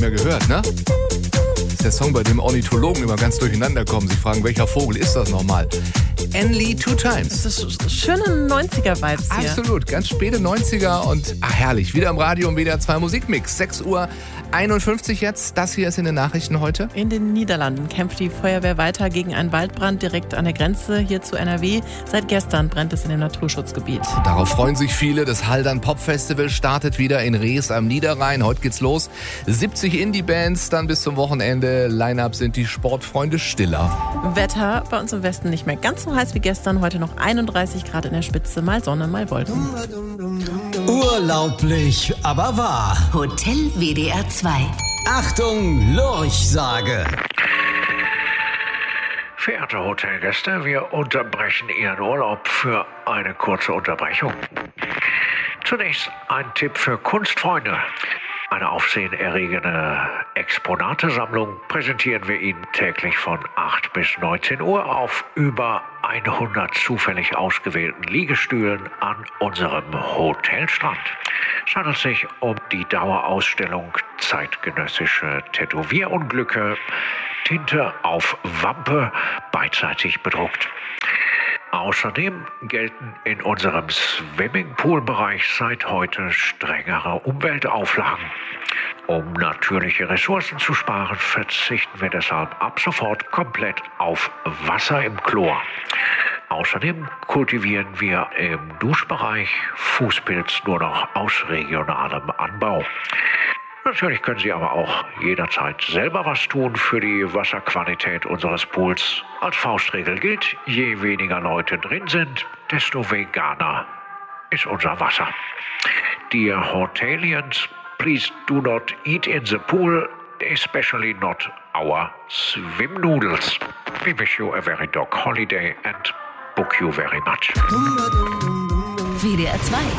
ja gehört, ne? Das ist der Song, bei dem Ornithologen immer ganz durcheinander kommen. Sie fragen, welcher Vogel ist das nochmal? Enlil Two Times. Das ist schöne 90er-Vibes hier. Absolut, ganz späte 90er und herrlich. Wieder im Radio und WDR 2 Musikmix. 6:51 Uhr jetzt. Das hier ist in den Nachrichten heute. In den Niederlanden kämpft die Feuerwehr weiter gegen einen Waldbrand direkt an der Grenze hier zu NRW. Seit gestern brennt es in dem Naturschutzgebiet. Darauf freuen sich viele. Das Haldern Pop Festival startet wieder in Rees am Niederrhein. Heute geht's los. 70 Indie-Bands, dann bis zum Wochenende. Line-Up sind die Sportfreunde Stiller. Wetter bei uns im Westen nicht mehr ganz so heiß wie gestern. Heute noch 31 Grad in der Spitze. Mal Sonne, mal Wolken. Urlaublich, aber wahr. Hotel WDR 2. Achtung, Lurchsage. Verehrte Hotelgäste, wir unterbrechen Ihren Urlaub für eine kurze Unterbrechung. Zunächst ein Tipp für Kunstfreunde. Eine aufsehenerregende Exponatesammlung präsentieren wir Ihnen täglich von 8 bis 19 Uhr auf über 100 zufällig ausgewählten Liegestühlen an unserem Hotelstrand. Es handelt sich um die Dauerausstellung Zeitgenössische Tätowierunglücke, Tinte auf Wampe, beidseitig bedruckt. Außerdem gelten in unserem Swimmingpool-Bereich seit heute strengere Umweltauflagen. Um natürliche Ressourcen zu sparen, verzichten wir deshalb ab sofort komplett auf Wasser im Chlor. Außerdem kultivieren wir im Duschbereich Fußpilz nur noch aus regionalem Anbau. Natürlich können Sie aber auch jederzeit selber was tun für die Wasserqualität unseres Pools. Als Faustregel gilt, je weniger Leute drin sind, desto veganer ist unser Wasser. Dear Hotelians, please do not eat in the pool, especially not our swim noodles. We wish you a very dog holiday and book you very much. WDR 2.